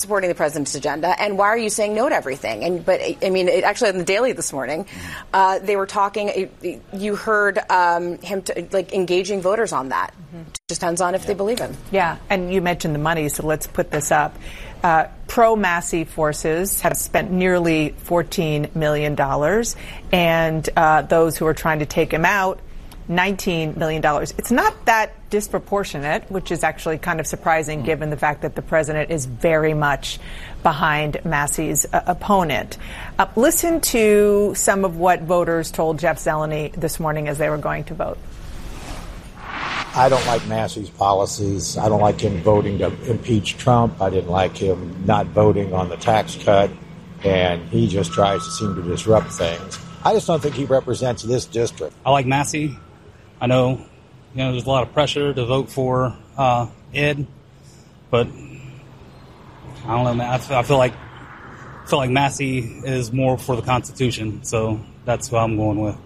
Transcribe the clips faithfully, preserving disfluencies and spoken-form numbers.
supporting the president's agenda, and why are you saying no to everything? And but I mean, it, actually, on the Daily this morning, uh, they were talking. You heard um, him t- like engaging voters on that. Mm-hmm. Just depends on if yeah. they believe him. Yeah, and you mentioned the money, so let's put this up. Uh, pro-Massey forces have spent nearly fourteen million dollars, and uh, those who are trying to take him out, nineteen million dollars. It's not that disproportionate, which is actually kind of surprising given the fact that the president is very much behind Massey's uh, opponent. Uh, listen to some of what voters told Jeff Zeleny this morning as they were going to vote. I don't like Massey's policies. I don't like him voting to impeach Trump. I didn't like him not voting on the tax cut. And he just tries to seem to disrupt things. I just don't think he represents this district. I like Massey. I know, you know, there's a lot of pressure to vote for uh, Ed, but I don't know, man. I feel, I feel like I feel like Massey is more for the Constitution, so that's what I'm going with.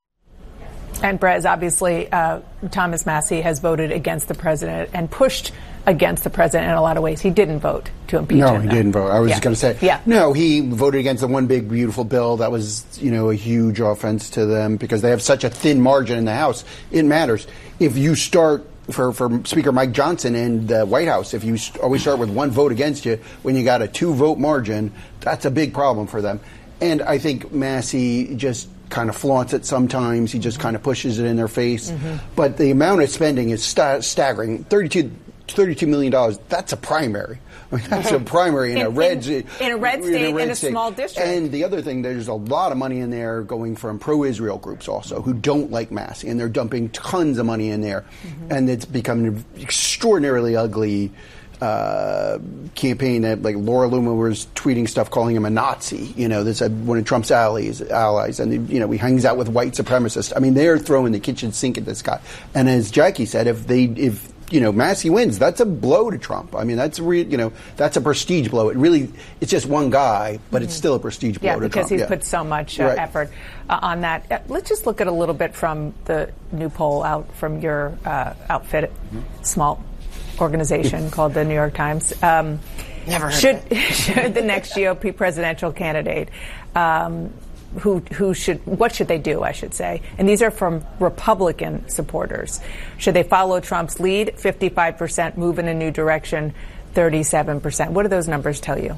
And Brez, obviously, uh, Thomas Massey has voted against the president and pushed against the president in a lot of ways. He didn't vote to impeach no, him. No, he though. didn't vote. I was yeah. just going to say, yeah. no, he voted against the one big, beautiful bill. That was, you know, a huge offense to them because they have such a thin margin in the House. It matters. If you start, for, for Speaker Mike Johnson in the White House, if you always start with one vote against you when you got a two-vote margin, that's a big problem for them. And I think Massey just kind of flaunts it sometimes. He just kind of pushes it in their face. Mm-hmm. But the amount of spending is sta- staggering. thirty-two million dollars, that's a primary. I mean, that's a primary in, in a red in, in a red state, in a, red in a state. small district. And the other thing, there's a lot of money in there going from pro-Israel groups also who don't like Massey, and they're dumping tons of money in there. Mm-hmm. And it's become an extraordinarily ugly Uh, campaign that, like, Laura Loomer was tweeting stuff calling him a Nazi, you know, this uh, one of Trump's allies, allies, and, you know, he hangs out with white supremacists. I mean, they're throwing the kitchen sink at this guy. And as Jackie said, if they, if, you know, Massey wins, that's a blow to Trump. I mean, that's a re- you know, that's a prestige blow. It really, it's just one guy, but mm-hmm. it's still a prestige blow yeah, to Trump. Because he's yeah. put so much uh, right. effort uh, on that. Uh, let's just look at a little bit from the new poll out from your uh, outfit, mm-hmm. small organization called the New York Times. Um, Never heard should, of it. should the next G O P presidential candidate, um, who who should what should they do? I should say, and these are from Republican supporters. Should they follow Trump's lead? fifty-five percent move in a new direction, thirty-seven percent. What do those numbers tell you?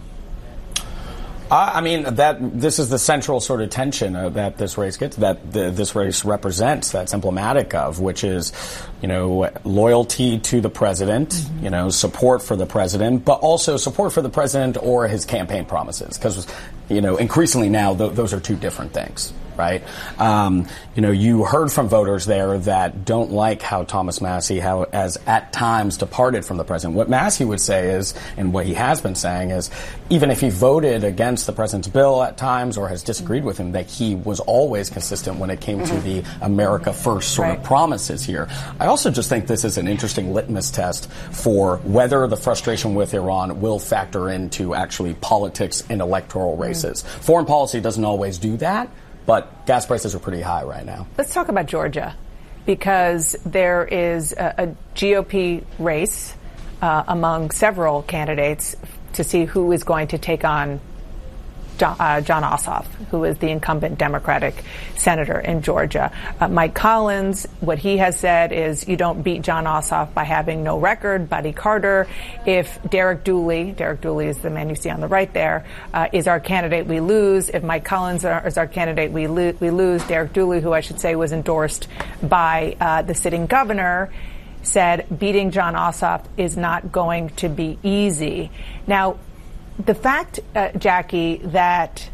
I mean, that this is the central sort of tension uh, that this race gets, that the, this race represents, that's emblematic of, which is, you know, loyalty to the president, mm-hmm. you know, support for the president, but also support for the president or his campaign promises. Because, you know, increasingly now, th- those are two different things. Right. Um, you know, you heard from voters there that don't like how Thomas Massey how, has at times departed from the president. What Massey would say is, and what he has been saying is, even if he voted against the president's bill at times or has disagreed with him, that he was always consistent when it came mm-hmm. to the America First sort right. of promises here. I also just think this is an interesting litmus test for whether the frustration with Iran will factor into actually politics and electoral races. Mm-hmm. Foreign policy doesn't always do that. But gas prices are pretty high right now. Let's talk about Georgia, because there is a, a G O P race uh, among several candidates to see who is going to take on John, uh, Jon Ossoff, who is the incumbent Democratic senator in Georgia. Uh, Mike Collins, what he has said is you don't beat Jon Ossoff by having no record. Buddy Carter, if Derek Dooley, Derek Dooley is the man you see on the right there, uh, is our candidate, we lose. If Mike Collins is our candidate, we, lo- we lose. Derek Dooley, who I should say was endorsed by uh, the sitting governor, said beating Jon Ossoff is not going to be easy. Now, the fact, uh, Jackie, that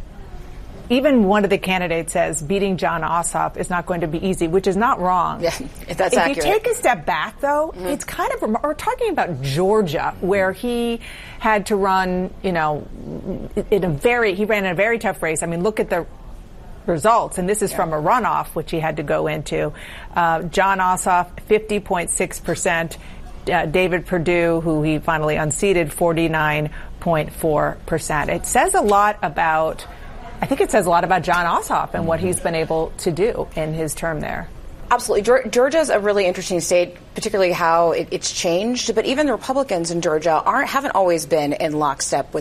even one of the candidates says beating Jon Ossoff is not going to be easy, which is not wrong. Yeah, if that's if accurate. you take a step back, though, mm-hmm. it's kind of, we're talking about Georgia, where he had to run, you know, in a very, he ran in a very tough race. I mean, look at the results, and this is yeah. from a runoff, which he had to go into. Uh, Jon Ossoff, fifty point six percent. Uh, David Perdue, who he finally unseated, forty-nine point four percent. It says a lot about, I think it says a lot about Jon Ossoff and what he's been able to do in his term there. Absolutely. Georgia's a really interesting state, particularly how it, it's changed. But even the Republicans in Georgia aren't haven't always been in lockstep with